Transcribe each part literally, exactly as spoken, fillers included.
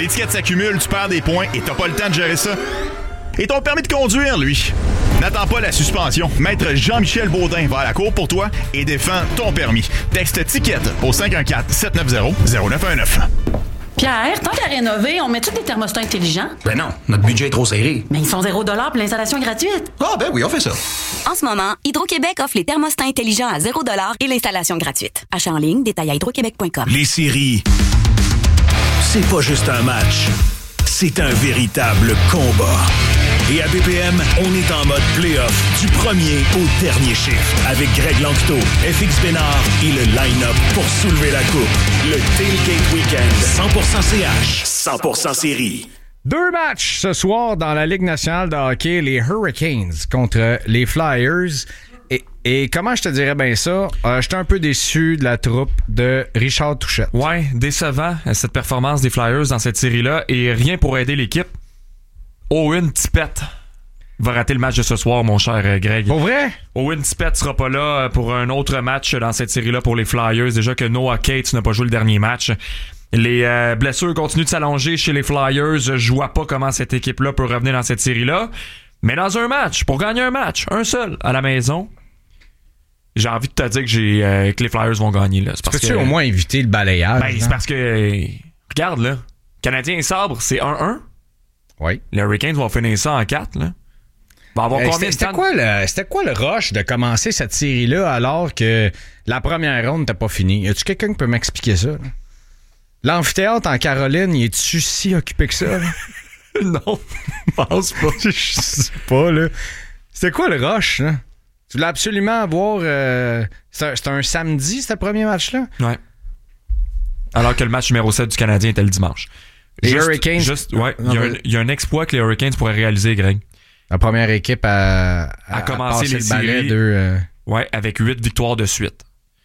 L'étiquette s'accumule, tu perds des points et t'as pas le temps de gérer ça. Et ton permis de conduire, lui? N'attends pas la suspension. Maître Jean-Michel Baudin va à la cour pour toi et défend ton permis. Texte ticket au cinq un quatre, sept neuf zéro, zéro neuf un neuf. Pierre, tant qu'à rénover, on met-tu des thermostats intelligents? Ben non, notre budget est trop serré. Mais ils font zéro dollar pour l'installation gratuite. Ah ben oui, on fait ça. En ce moment, Hydro-Québec offre les thermostats intelligents à zéro dollar et l'installation gratuite. Achat en ligne, détail à hydroquebec point com. Les séries, c'est pas juste un match, c'est un véritable combat. Et à B P M, on est en mode play-off du premier au dernier chiffre avec Greg Lanctot, F X Bénard et le line-up pour soulever la coupe. Le Tailgate Weekend, cent pour cent C H, cent pour cent série. Deux matchs ce soir dans la Ligue nationale de hockey, les Hurricanes contre les Flyers. Et, et comment je te dirais bien ça? Euh, j'étais un peu déçu de la troupe de Richard Touchette. Ouais, décevant cette performance des Flyers dans cette série-là et rien pour aider l'équipe. Owen Tippett va rater le match de ce soir, mon cher Greg. Pour vrai? Owen Tippett sera pas là pour un autre match dans cette série-là pour les Flyers. Déjà que Noah Cates n'a pas joué le dernier match. Les euh, blessures continuent de s'allonger chez les Flyers. Je vois pas comment cette équipe-là peut revenir dans cette série-là. Mais dans un match, pour gagner un match, un seul, à la maison, j'ai envie de te dire que, j'ai, euh, que les Flyers vont gagner. Là. C'est parce Peux-tu que, au moins éviter le balayage? Ben, c'est parce que... Euh, regarde, là. Canadien et Sabre, c'est un un. Oui. Les Hurricanes vont finir ça en quatre, là. Va avoir Euh, combien c'était, de temps? c'était, quoi le, c'était quoi le rush de commencer cette série-là alors que la première ronde n'était pas finie? Y a-tu quelqu'un qui peut m'expliquer ça? Là? L'amphithéâtre en Caroline, y est-tu si occupé que ça? Non, je pense pas. Je sais pas, là. C'était quoi le rush, là? Tu voulais absolument avoir... Euh, c'était, c'était un samedi, ce premier match-là? Ouais. Alors que le match numéro sept du Canadien était le dimanche. Les Juste- Hurricanes... Juste, ouais, il y, a un- il y a un exploit que les Hurricanes pourraient réaliser, Greg. La première équipe à, à, À commencer passer les le balai séries. de... euh, Ouais, avec huit victoires de suite.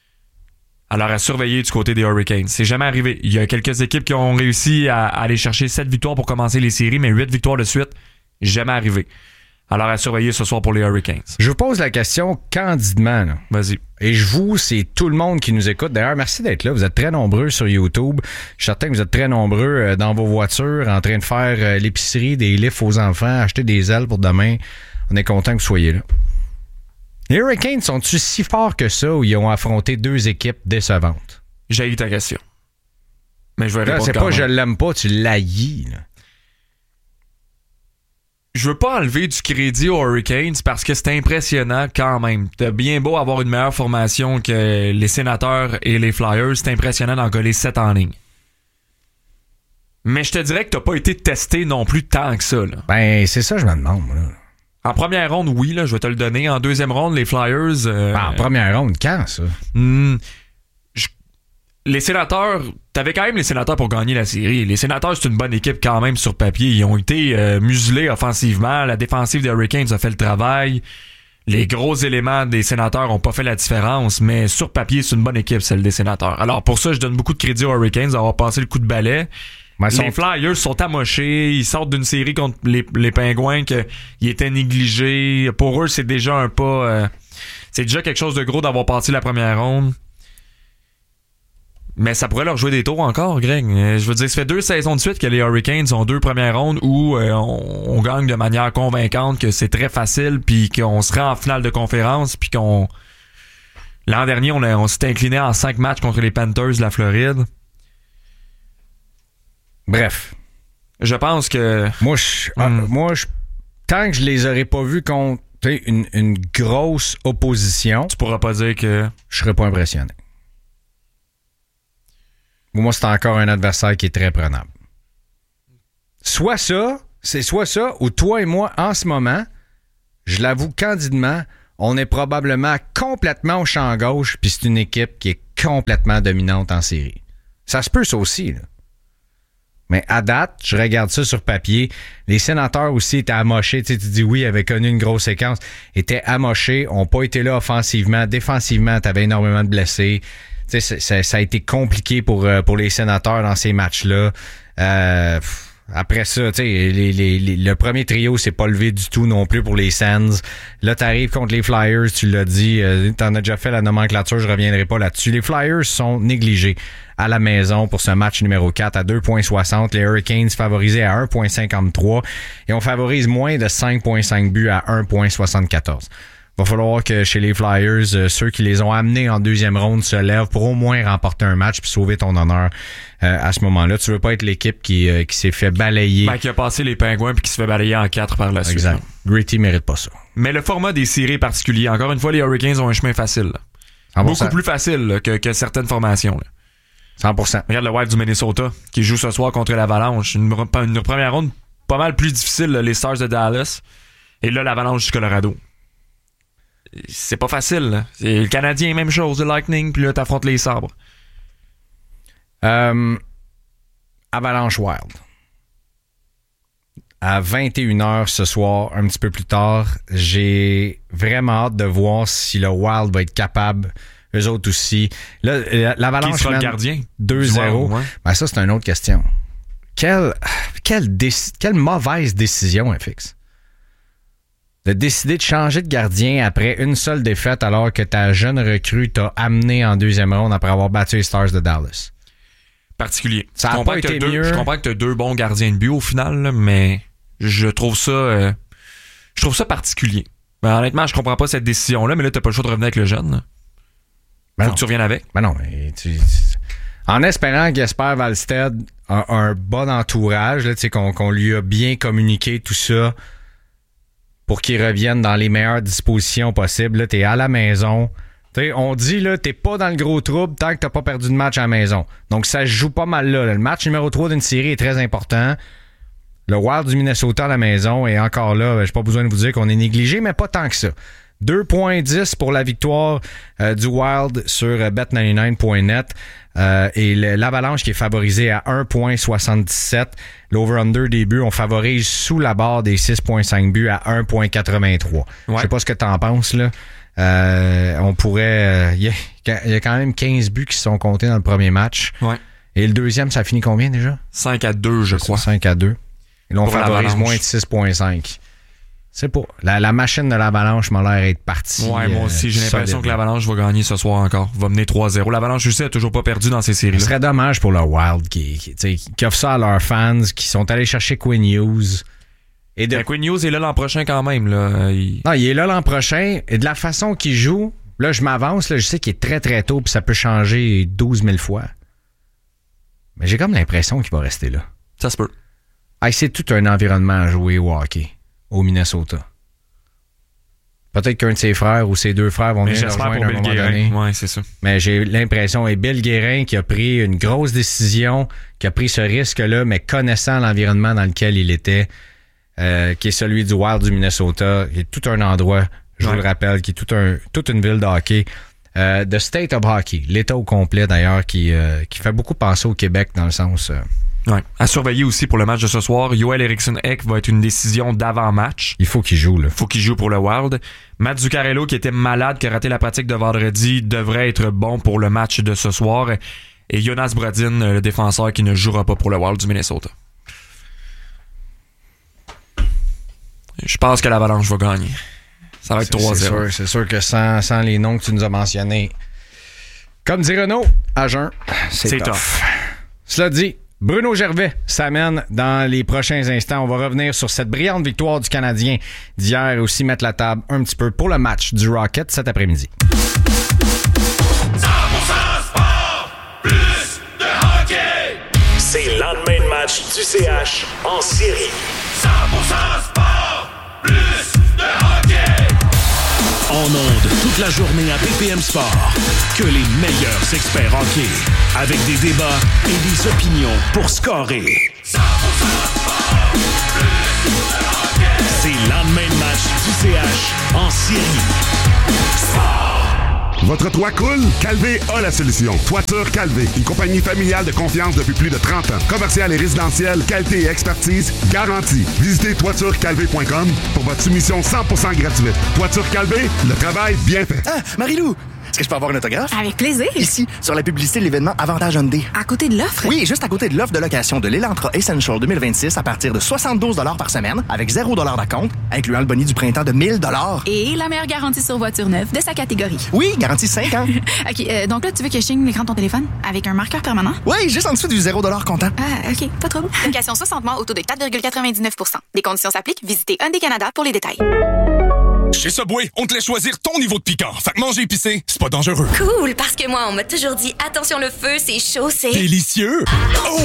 Alors, à surveiller du côté des Hurricanes. C'est jamais arrivé. Il y a quelques équipes qui ont réussi à, à aller chercher sept victoires pour commencer les séries, mais huit victoires de suite, jamais arrivé. Alors, à surveiller ce soir pour les Hurricanes. Je vous pose la question candidement, là. Vas-y. Et je vous, c'est tout le monde qui nous écoute. D'ailleurs, merci d'être là. Vous êtes très nombreux sur YouTube. Je suis certain que vous êtes très nombreux euh, dans vos voitures, en train de faire euh, l'épicerie, des lifts aux enfants, acheter des ailes pour demain. On est content que vous soyez là. Les Hurricanes sont-ils si forts que ça ou ils ont affronté deux équipes décevantes? J'ai eu ta question. Mais je vais Là, répondre c'est quand pas même. je l'aime pas, tu l'haïs, là. Je veux pas enlever du crédit aux Hurricanes parce que c'est impressionnant quand même. T'as bien beau avoir une meilleure formation que les Sénateurs et les Flyers, c'est impressionnant d'en coller sept en ligne. Mais je te dirais que t'as pas été testé non plus tant que ça, là. Ben, c'est ça, je me demande, là. En première ronde, oui, là, je vais te le donner. En deuxième ronde, les Flyers... euh, Ben, en première ronde, quand, ça? hmm, je- les Sénateurs... T'avais quand même les Sénateurs pour gagner la série. Les Sénateurs, c'est une bonne équipe quand même sur papier. Ils ont été euh, muselés offensivement. La défensive des Hurricanes a fait le travail. Les gros éléments des Sénateurs ont pas fait la différence, mais sur papier, c'est une bonne équipe, celle des Sénateurs. Alors, pour ça, je donne beaucoup de crédit aux Hurricanes d'avoir passé le coup de balai. Ben, Les sont- Flyers sont amochés. Ils sortent d'une série contre les, les Pingouins qu'ils étaient négligés. Pour eux, c'est déjà un pas... euh, c'est déjà quelque chose de gros d'avoir passé la première ronde. Mais ça pourrait leur jouer des tours encore, Greg. Euh, Je veux dire, ça fait deux saisons de suite que les Hurricanes ont deux premières rondes où euh, on, on gagne de manière convaincante, que c'est très facile, puis qu'on sera en finale de conférence, puis qu'on... L'an dernier, on, a, on s'était incliné en cinq matchs contre les Panthers de la Floride. Bref. Je pense que... Moi, je, ah, Mm. moi je, tant que je les aurais pas vus contre une, une grosse opposition, Tu pourras pas dire que... je serais pas impressionné. Moi, c'est encore un adversaire qui est très prenable. Soit ça, c'est soit ça, ou toi et moi, en ce moment, je l'avoue candidement, on est probablement complètement au champ gauche, puis c'est une équipe qui est complètement dominante en série. Ça se peut, ça aussi, là. Mais à date, je regarde ça sur papier. Les Sénateurs aussi étaient amochés. Tu sais, tu dis oui, avaient connu une grosse séquence. Étaient amochés, n'ont pas été là offensivement. Défensivement, tu avais énormément de blessés. Tu sais, ça, ça a été compliqué pour, euh, pour les Sénateurs dans ces matchs-là. Euh, pff, Après ça, tu sais, les, les, les, le premier trio s'est pas levé du tout non plus pour les Sens. Là, t'arrives contre les Flyers, tu l'as dit, euh, t'en as déjà fait la nomenclature, je reviendrai pas là-dessus. Les Flyers sont négligés à la maison pour ce match numéro quatre à deux virgule soixante. Les Hurricanes favorisés à un virgule cinquante-trois et on favorise moins de cinq virgule cinq buts à un virgule soixante-quatorze. Va falloir que chez les Flyers, euh, ceux qui les ont amenés en deuxième ronde se lèvent pour au moins remporter un match puis sauver ton honneur euh, à ce moment-là. Tu veux pas être l'équipe qui, euh, qui s'est fait balayer. Ben, qui a passé les Pingouins puis qui se fait balayer en quatre par la suite. Exact. Gritty mérite pas ça. Mais le format des séries est particulier. Encore une fois, les Hurricanes ont un chemin facile. Là. Beaucoup plus facile là, que, que certaines formations. Là. cent pour cent. Regarde le Wild du Minnesota qui joue ce soir contre l'Avalanche. Une, une première ronde pas mal plus difficile, là, les Stars de Dallas. Et là, l'Avalanche du Colorado. C'est pas facile. Là. C'est le Canadien, même chose, le Lightning, puis là, t'affrontes les Sabres. Euh, Avalanche Wild. À vingt et une heures ce soir, un petit peu plus tard, j'ai vraiment hâte de voir si le Wild va être capable, eux autres aussi. Là, l'Avalanche Qui sera le gardien? deux zéro. Ouais. Ben ça, c'est une autre question. Quelle, quelle, déc- quelle mauvaise décision, F X. De décider de changer de gardien après une seule défaite alors que ta jeune recrue t'a amené en deuxième ronde après avoir battu les Stars de Dallas. Particulier. Ça je, a comprends pas que été t'as mieux. Deux, je comprends que tu as deux bons gardiens de but au final, là, mais je trouve ça euh, je trouve ça particulier. Ben, honnêtement, je comprends pas cette décision-là, mais là, t'as pas le choix de revenir avec le jeune. Là. Ben Faut non. que tu reviennes avec. Ben non, mais tu... En espérant qu'Jesper Wallstedt a un bon entourage, là, qu'on, qu'on lui a bien communiqué tout ça pour qu'il revienne dans les meilleures dispositions possibles. Là, t'es à la maison. T'sais, on dit, là, t'es pas dans le gros trouble tant que t'as pas perdu de match à la maison. Donc, ça se joue pas mal là. Le match numéro trois d'une série est très important. Le Wild du Minnesota à la maison est encore là. J'ai pas besoin de vous dire qu'on est négligé, mais pas tant que ça. deux virgule dix pour la victoire euh, du Wild sur euh, bet quatre-vingt-dix-neuf point net. Euh, et le, l'Avalanche qui est favorisée à un virgule soixante-dix-sept. L'over-under des buts, on favorise sous la barre des six virgule cinq buts à un virgule quatre-vingt-trois. Ouais. Je sais pas ce que t'en penses, là. Euh, on pourrait... Il euh, y, y a quand même quinze buts qui se sont comptés dans le premier match. Ouais. Et le deuxième, ça finit combien déjà? cinq à deux, je crois. cinq à deux. Et là, on Pour favorise l'Avalanche. moins de six virgule cinq. C'est pas. La, la machine de l'Avalanche m'a l'air être partie. Ouais, moi aussi, euh, j'ai l'impression solide. que l'Avalanche va gagner ce soir encore. Va mener trois zéro. L'Avalanche, je sais, a toujours pas perdu dans ces Ce séries-là. serait dommage pour le Wild qui, qui, qui, qui offre ça à leurs fans, qui sont allés chercher Quinn Hughes. Et de... Ben, Quinn Hughes est là l'an prochain quand même. Là. Il... Non, il est là l'an prochain. Et de la façon qu'il joue, là, je m'avance, là, je sais qu'il est très très tôt, puis ça peut changer douze mille fois. Mais j'ai comme l'impression qu'il va rester là. Ça se peut. Ah, c'est tout un environnement à jouer au hockey, au Minnesota. Peut-être qu'un de ses frères ou ses deux frères vont Mais venir le j'espère rejoindre pour à un Bill moment Guérin. donné. Ouais, c'est ça. Mais j'ai l'impression, et Bill Guérin qui a pris une grosse décision, qui a pris ce risque-là, mais connaissant l'environnement dans lequel il était, euh, qui est celui du Wild du Minnesota, qui est tout un endroit, je Ouais. vous le rappelle, qui est tout un, toute une ville de hockey. Euh, The State of Hockey, l'État au complet d'ailleurs, qui, euh, qui fait beaucoup penser au Québec dans le sens... Euh, Ouais. À surveiller aussi pour le match de ce soir, Joel Eriksson-Ek va être une décision d'avant-match. il faut qu'il joue, là. Faut qu'il joue pour le Wild. Matt Zuccarello, qui était malade, qui a raté la pratique de vendredi, devrait être bon pour le match de ce soir. Et Jonas Brodin, le défenseur, qui ne jouera pas pour le Wild du Minnesota. Je pense que l'Avalanche va gagner. Ça va être C'est- trois c'est zéro. sûr, c'est sûr que sans, sans les noms que tu nous as mentionnés, comme dit Renaud, à jeun, c'est, C'est tough. tough. Cela dit, Bruno Gervais s'amène dans les prochains instants. On va revenir sur cette brillante victoire du Canadien d'hier et aussi mettre la table un petit peu pour le match du Rocket cet après-midi. C'est le lendemain de match du C H en série. En ondes toute la journée à B P M Sport. Que les meilleurs experts hockey. Avec des débats et des opinions pour scorer. C'est le lendemain de match du C H en série. Votre toit coule? Calvé a la solution. Toiture Calvé, une compagnie familiale de confiance depuis plus de trente ans. Commercial et résidentiel, qualité et expertise garantie. Visitez toiture calvé point com pour votre soumission cent pour cent gratuite. Toiture Calvé, le travail bien fait. Ah, Marilou, Est-ce que je peux avoir un autographe? Avec plaisir. Ici, sur la publicité de l'événement Avantage Hyundai. À côté de l'offre? Oui, juste à côté de l'offre de location de l'Elantra Essential deux mille vingt-six à partir de soixante-douze dollars par semaine, avec zéro dollar d'acompte, incluant le boni du printemps de mille dollars. Et la meilleure garantie sur voiture neuve de sa catégorie. Oui, garantie cinq ans. OK, euh, donc là, tu veux que je signe l'écran de ton téléphone avec un marqueur permanent? Oui, juste en dessous du zéro dollar comptant. Ah, OK, pas trop. Location soixante mois, auto de quatre virgule quatre-vingt-dix-neuf pour cent. Des conditions s'appliquent. Visitez Hyundai Canada pour les détails. Chez Subway, on te laisse choisir ton niveau de piquant. Fait que manger épicé, c'est pas dangereux. Cool, parce que moi, on m'a toujours dit, attention le feu, c'est chaud, c'est... Délicieux! Oh!